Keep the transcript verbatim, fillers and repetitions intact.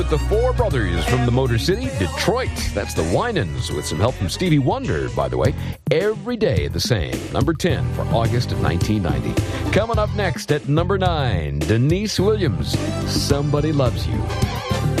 The Four Brothers from the Motor City, Detroit. That's the Winans with some help from Stevie Wonder, by the way. Every Day the Same. Number ten for August of nineteen ninety. Coming up next at number nine, Denise Williams, Somebody Loves You.